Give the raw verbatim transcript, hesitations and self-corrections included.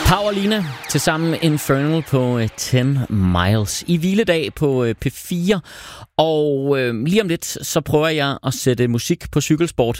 Powerlina til sammen Infernal på ti miles i hviledag på P fire. Og øh, lige om lidt, så prøver jeg at sætte musik på cykelsport